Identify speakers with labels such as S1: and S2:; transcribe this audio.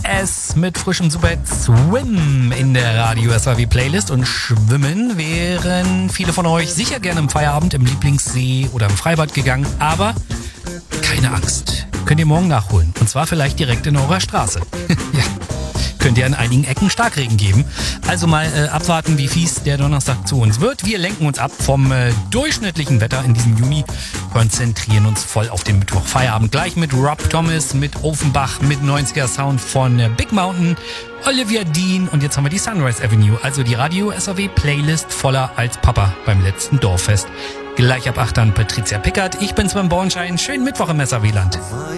S1: S mit frischem Superhit Swim in der Radio SAW Playlist. Und schwimmen wären viele von euch sicher gerne im Feierabend im Lieblingssee oder im Freibad gegangen. Aber keine Angst, könnt ihr morgen nachholen. Und zwar vielleicht direkt in eurer Straße. Ja. Könnt ihr an einigen Ecken Starkregen geben. Also mal abwarten, wie fies der Donnerstag zu uns wird. Wir lenken uns ab vom durchschnittlichen Wetter in diesem Juni, konzentrieren uns voll auf den Mittwoch. Feierabend gleich mit Rob Thomas, mit Offenbach, mit 90er Sound von Big Mountain, Olivia Dean und jetzt haben wir die Sunrise Avenue, also die Radio SAW Playlist voller als Papa beim letzten Dorffest. Gleich ab 8 dann Patricia Pickert. Ich bin Sven Bornschein. Schönen Mittwoch im SAW-Land.